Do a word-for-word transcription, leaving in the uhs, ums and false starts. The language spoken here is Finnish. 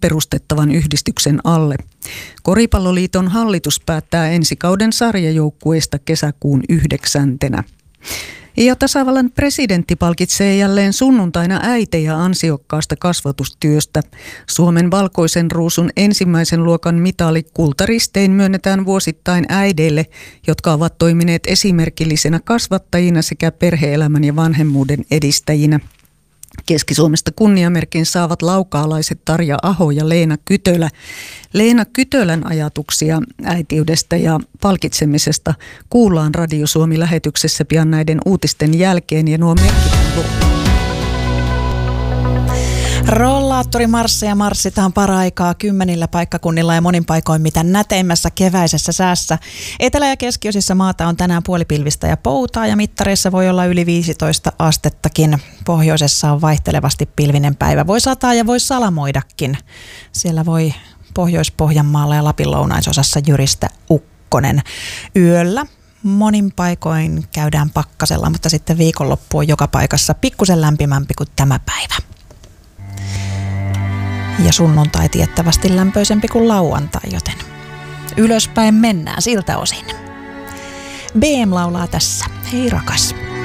perustettavan yhdistyksen alle. Koripalloliiton hallitus päättää ensi kauden sarjajoukkueista kesäkuun yhdeksäntenä. Ja tasavallan presidentti palkitsee jälleen sunnuntaina äitejä ansiokkaasta kasvatustyöstä. Suomen valkoisen ruusun ensimmäisen luokan mitali kultaristein myönnetään vuosittain äideille, jotka ovat toimineet esimerkillisenä kasvattajina sekä perhe-elämän ja vanhemmuuden edistäjinä. Keski-Suomesta kunniamerkin saavat laukaalaiset Tarja Aho ja Leena Kytölä. Leena Kytölän ajatuksia äitiydestä ja palkitsemisesta kuullaan Radio Suomi-lähetyksessä pian näiden uutisten jälkeen ja nuo merkit on. Rollaattorimarsseja marssitaan paraikaa kymmenillä paikkakunnilla ja monin paikoin mitä näteimmässä keväisessä säässä. Etelä- ja keskiosissa maata on tänään puolipilvistä ja poutaa ja mittareissa voi olla yli viisitoista astettakin. Pohjoisessa on vaihtelevasti pilvinen päivä. Voi sataa ja voi salamoidakin. Siellä voi Pohjois-Pohjanmaalla ja Lapin lounaisosassa jyristä ukkonen. Yöllä monin paikoin käydään pakkasella, mutta sitten viikonloppu on joka paikassa pikkusen lämpimämpi kuin tämä päivä. Ja sunnuntai tiettävästi lämpöisempi kuin lauantai, joten ylöspäin mennään siltä osin. B M laulaa tässä. Hei rakas.